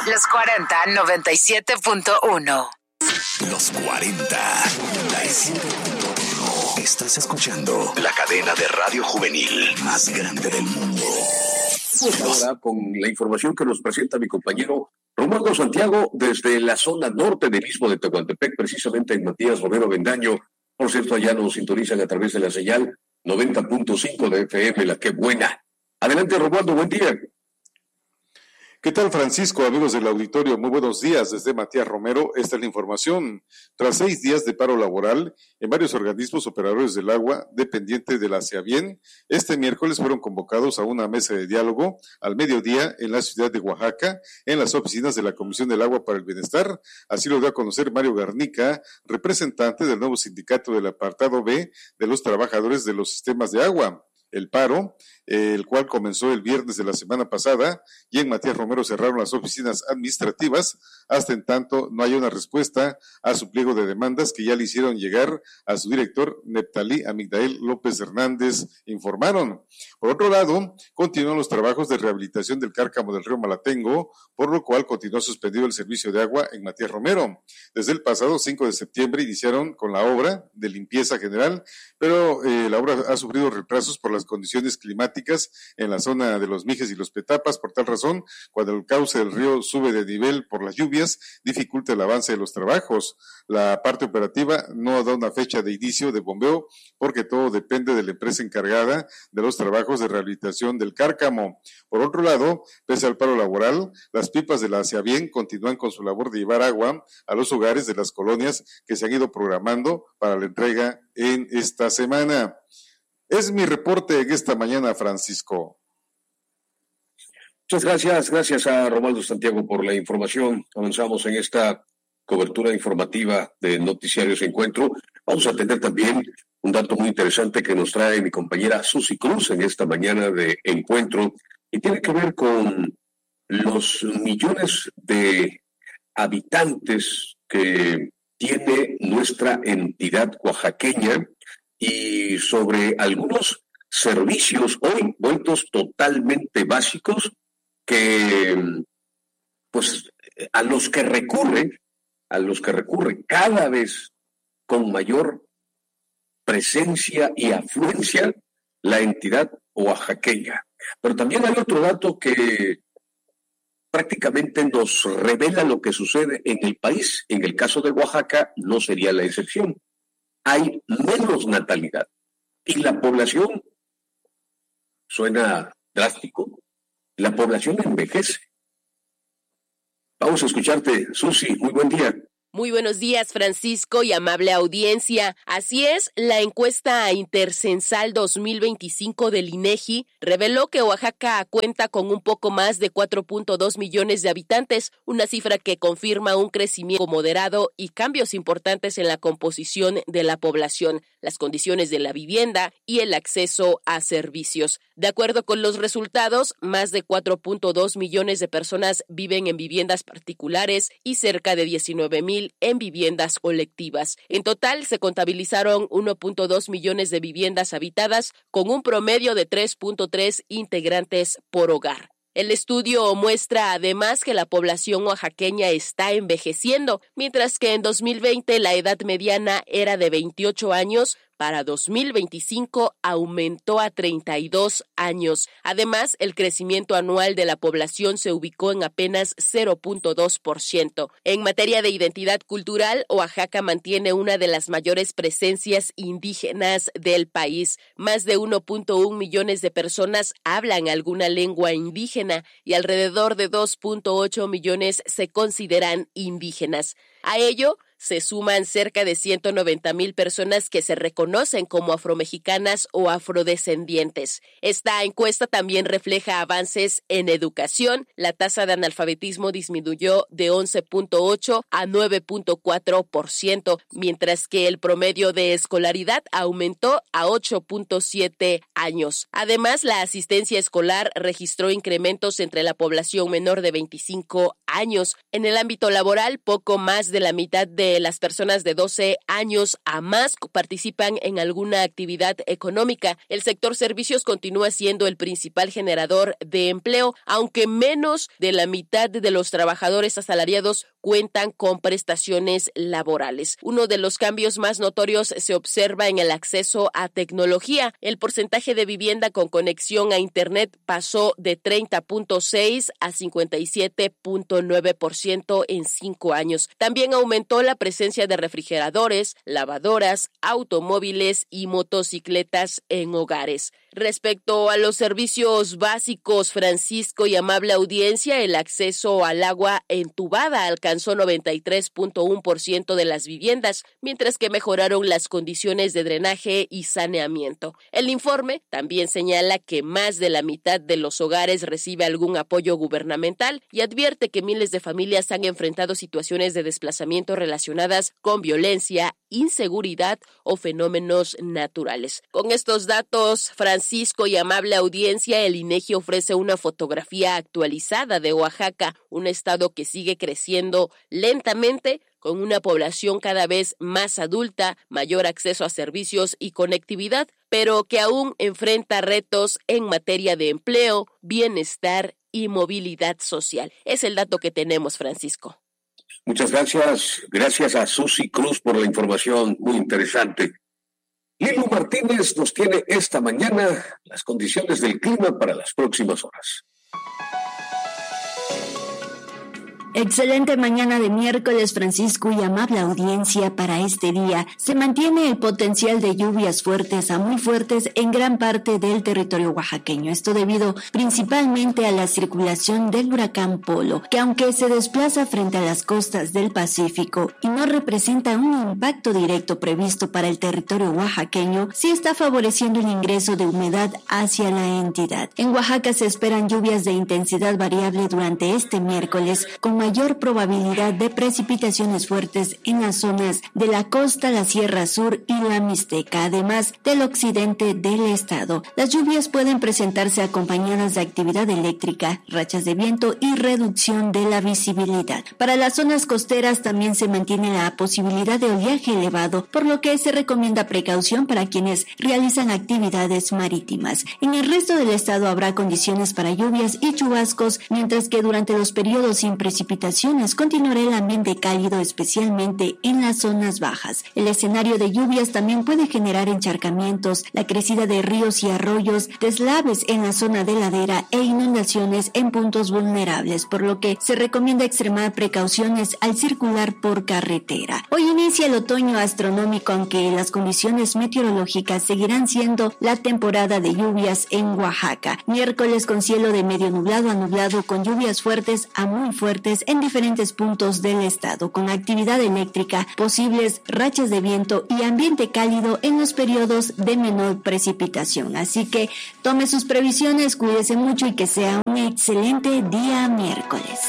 Los 40 97.1. Los 40 97.1. Estás escuchando la cadena de radio juvenil más grande del mundo. Ahora con la información que nos presenta mi compañero Romualdo Santiago desde la zona norte del istmo de Tehuantepec, precisamente en Matías Romero Bendaño. Por cierto, allá nos sintonizan a través de la señal 90.5 de FM, la que buena. Adelante, Romualdo, buen día. ¿Qué tal, Francisco? Amigos del auditorio, muy buenos días. Desde Matías Romero, esta es la información. Tras 6 días de paro laboral en varios organismos operadores del agua dependiente de la CEABIEN, este miércoles fueron convocados a una mesa de diálogo al mediodía en la ciudad de Oaxaca, en las oficinas de la Comisión del Agua para el Bienestar. Así lo dio a conocer Mario Garnica, representante del nuevo sindicato del apartado B de los trabajadores de los sistemas de agua. El paro, el cual comenzó el viernes de la semana pasada, y en Matías Romero cerraron las oficinas administrativas, hasta en tanto no haya una respuesta a su pliego de demandas que ya le hicieron llegar a su director, Neptalí Amigdael López Hernández, informaron. Por otro lado, continúan los trabajos de rehabilitación del cárcamo del río Malatengo, por lo cual continuó suspendido el servicio de agua en Matías Romero. Desde el pasado 5 de septiembre iniciaron con la obra de limpieza general, pero la obra ha sufrido retrasos por las condiciones climáticas en la zona de los Mijes y los Petapas. Por tal razón, cuando el cauce del río sube de nivel por las lluvias, dificulta el avance de los trabajos. La parte operativa no da una fecha de inicio de bombeo porque todo depende de la empresa encargada de los trabajos de rehabilitación del cárcamo. Por otro lado, pese al paro laboral, las pipas de la CEABIEN continúan con su labor de llevar agua a los hogares de las colonias que se han ido programando para la entrega en esta semana. Es mi reporte en esta mañana, Francisco. Muchas gracias a Romualdo Santiago por la información. Avanzamos en esta cobertura informativa de Noticiarios Encuentro. Vamos a tener también un dato muy interesante que nos trae mi compañera Susi Cruz en esta mañana de Encuentro, y tiene que ver con los millones de habitantes que tiene nuestra entidad oaxaqueña y sobre algunos servicios hoy vueltos totalmente básicos que, pues, a los que recurre cada vez con mayor presencia y afluencia la entidad oaxaqueña. Pero también hay otro dato que prácticamente nos revela lo que sucede en el país. En el caso de Oaxaca no sería la excepción. Hay menos natalidad y la población, suena drástico, la población envejece. Vamos a escucharte, Susi, muy buen día. Muy buenos días, Francisco, y amable audiencia. Así es, la encuesta intercensal 2025 del INEGI reveló que Oaxaca cuenta con un poco más de 4.2 millones de habitantes, una cifra que confirma un crecimiento moderado y cambios importantes en la composición de la población, las condiciones de la vivienda y el acceso a servicios. De acuerdo con los resultados, más de 4.2 millones de personas viven en viviendas particulares y cerca de 19,000 en viviendas colectivas. En total se contabilizaron 1.2 millones de viviendas habitadas con un promedio de 3.3 integrantes por hogar. El estudio muestra además que la población oaxaqueña está envejeciendo, mientras que en 2020 la edad mediana era de 28 años, para 2025 aumentó a 32 años. Además, el crecimiento anual de la población se ubicó en apenas 0.2%. En materia de identidad cultural, Oaxaca mantiene una de las mayores presencias indígenas del país. Más de 1.1 millones de personas hablan alguna lengua indígena y alrededor de 2.8 millones se consideran indígenas. A ello se suman cerca de 190,000 personas que se reconocen como afromexicanas o afrodescendientes. Esta encuesta también refleja avances en educación. La tasa de analfabetismo disminuyó de 11.8 a 9.4%, mientras que el promedio de escolaridad aumentó a 8.7 años. Además, la asistencia escolar registró incrementos entre la población menor de 25 años. En el ámbito laboral, poco más de la mitad de las personas de 12 años a más participan en alguna actividad económica. El sector servicios continúa siendo el principal generador de empleo, aunque menos de la mitad de los trabajadores asalariados cuentan con prestaciones laborales. Uno de los cambios más notorios se observa en el acceso a tecnología. El porcentaje de vivienda con conexión a Internet pasó de 30.6 a 57.9% en 5 años. También aumentó la presencia de refrigeradores, lavadoras, automóviles y motocicletas en hogares. Respecto a los servicios básicos, Francisco y amable audiencia, el acceso al agua entubada alcanzó 93.1% de las viviendas, mientras que mejoraron las condiciones de drenaje y saneamiento. El informe también señala que más de la mitad de los hogares recibe algún apoyo gubernamental y advierte que miles de familias han enfrentado situaciones de desplazamiento relacionadas con violencia, inseguridad o fenómenos naturales. Con estos datos, Francisco y amable audiencia, el INEGI ofrece una fotografía actualizada de Oaxaca, un estado que sigue creciendo lentamente, con una población cada vez más adulta, mayor acceso a servicios y conectividad, pero que aún enfrenta retos en materia de empleo, bienestar y movilidad social. Es el dato que tenemos, Francisco. Muchas gracias. Gracias a Susi Cruz por la información muy interesante. Lilu Martínez nos tiene esta mañana las condiciones del clima para las próximas horas. Excelente mañana de miércoles, Francisco, y amable audiencia. Para este día se mantiene el potencial de lluvias fuertes a muy fuertes en gran parte del territorio oaxaqueño. Esto debido principalmente a la circulación del huracán Polo, que aunque se desplaza frente a las costas del Pacífico y no representa un impacto directo previsto para el territorio oaxaqueño, sí está favoreciendo el ingreso de humedad hacia la entidad. En Oaxaca se esperan lluvias de intensidad variable durante este miércoles, con mayor probabilidad de precipitaciones fuertes en las zonas de la costa, la Sierra Sur y la Mixteca, además del occidente del estado. Las lluvias pueden presentarse acompañadas de actividad eléctrica, rachas de viento y reducción de la visibilidad. Para las zonas costeras también se mantiene la posibilidad de oleaje elevado, por lo que se recomienda precaución para quienes realizan actividades marítimas. En el resto del estado habrá condiciones para lluvias y chubascos, mientras que durante los periodos sin precipitaciones continuará el ambiente cálido, especialmente en las zonas bajas. El escenario de lluvias también puede generar encharcamientos, la crecida de ríos y arroyos, deslaves en la zona de ladera e inundaciones en puntos vulnerables, por lo que se recomienda extremar precauciones al circular por carretera. Hoy inicia el otoño astronómico, aunque las condiciones meteorológicas seguirán siendo la temporada de lluvias en Oaxaca. Miércoles con cielo de medio nublado a nublado, con lluvias fuertes a muy fuertes en diferentes puntos del estado, con actividad eléctrica, posibles rachas de viento y ambiente cálido en los periodos de menor precipitación. Así que tome sus previsiones, cuídese mucho y que sea un excelente día miércoles.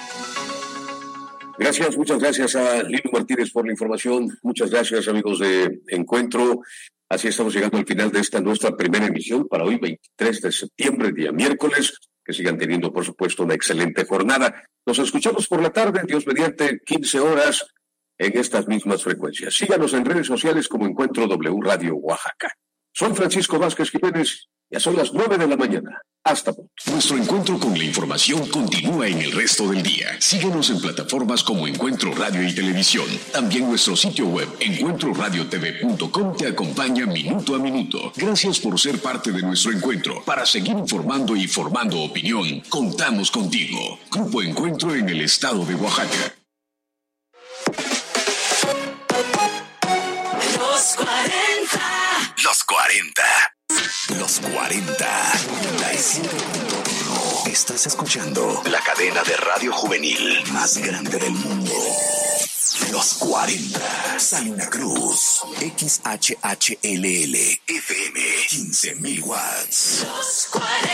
Gracias, muchas gracias a Lilu Martínez por la información. Muchas gracias, amigos de Encuentro. Así estamos llegando al final de esta nuestra primera emisión para hoy, 23 de septiembre, día miércoles. Que sigan teniendo, por supuesto, una excelente jornada. Nos escuchamos por la tarde, Dios mediante, 15 horas, en estas mismas frecuencias. Síganos en redes sociales como Encuentro W Radio Oaxaca. Soy Francisco Vázquez Jiménez. Ya son las 9 de la mañana. Hasta pronto. Nuestro encuentro con la información continúa en el resto del día. Síguenos en plataformas como Encuentro Radio y Televisión. También nuestro sitio web, encuentroradiotv.com, te acompaña minuto a minuto. Gracias por ser parte de nuestro encuentro. Para seguir informando y formando opinión, contamos contigo. Grupo Encuentro en el estado de Oaxaca. Los 40. Los 40. Los 40. Estás escuchando la cadena de radio juvenil más grande del mundo. Los 40. Santa Cruz. XHHLL FM. 15,000 watts. Los 40.